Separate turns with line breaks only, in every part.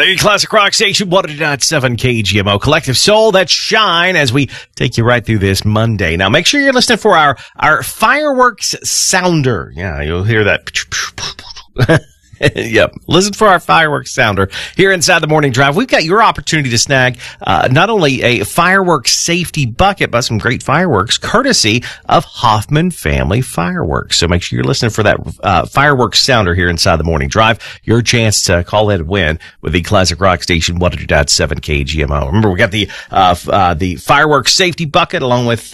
The Classic Rock Station, 100.7 KGMO. Collective Soul, that shine as we take you right through this Monday. Now, make sure you're listening for our fireworks sounder. Yeah, you'll hear that. Yep. Listen for our fireworks sounder here inside the Morning Drive. We've got your opportunity to snag not only a fireworks safety bucket, but some great fireworks courtesy of Hoffman Family Fireworks. So make sure you're listening for that fireworks sounder here inside the Morning Drive. Your chance to call in and win with the Classic Rock Station 100.7 KGMO. Remember, we got the fireworks safety bucket along with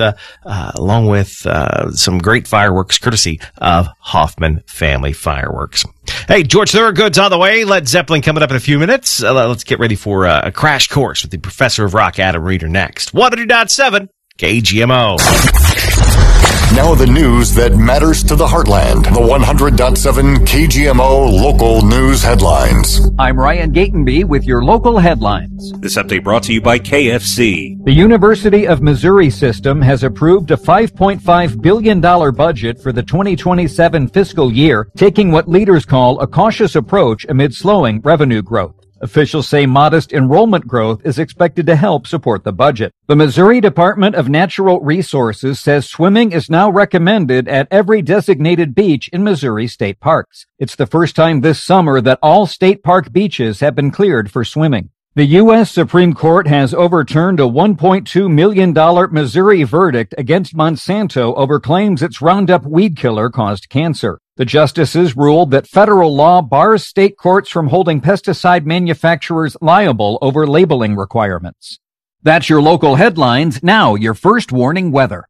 some great fireworks courtesy of Hoffman Family Fireworks. Hey, George Thorogood's on the way. Led Zeppelin coming up in a few minutes. Let's get ready for a crash course with the Professor of Rock, Adam Reeder, next. 100.7 KGMO.
Now the news that matters to the heartland. The 100.7 KGMO local news headlines.
I'm Ryan Gatenby with your local headlines.
This update brought to you by KFC.
The University of Missouri system has approved a $5.5 billion budget for the 2027 fiscal year, taking what leaders call a cautious approach amid slowing revenue growth. Officials say modest enrollment growth is expected to help support the budget. The Missouri Department of Natural Resources says swimming is now recommended at every designated beach in Missouri state parks. It's the first time this summer that all state park beaches have been cleared for swimming. The U.S. Supreme Court has overturned a $1.2 million Missouri verdict against Monsanto over claims its Roundup weed killer caused cancer. The justices ruled that federal law bars state courts from holding pesticide manufacturers liable over labeling requirements. That's your local headlines. Now, your first warning weather.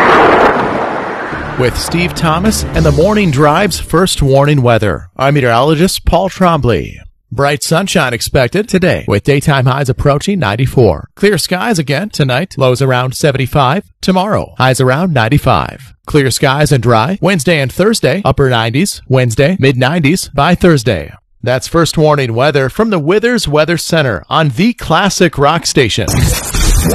With Steve Thomas and the Morning Drive's first warning weather, I'm meteorologist Paul Trombley. Bright sunshine expected today with daytime highs approaching 94. Clear skies again tonight, lows around 75. Tomorrow, highs around 95. Clear skies and dry Wednesday and Thursday, upper 90s. Wednesday, mid 90s by Thursday. That's first warning weather from the Withers Weather Center on the Classic Rock Station.